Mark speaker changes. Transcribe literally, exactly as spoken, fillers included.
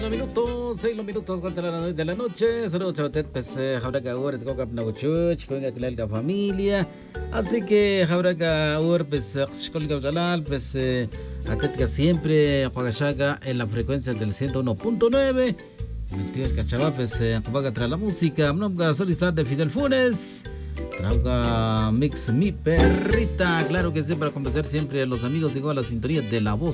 Speaker 1: Los minutos, seis los minutos, cuatro de la noche, de la noche. Saludos, chavatet, pues, Jabraca Ur, Coca Pnaguchuch, Coca la familia. Así que, Jabraca Ur, pues, Colga Jalal, pues, atética siempre, Juagachaga en la frecuencia del ciento uno punto nueve. El tío Cachabá, pues, Juaga tras la música, Mnoga solicitar de Fidel Funes. Trauga Mix Mi Perrita, claro que sí, para convencer siempre a los amigos igual a la sintonía de la voz.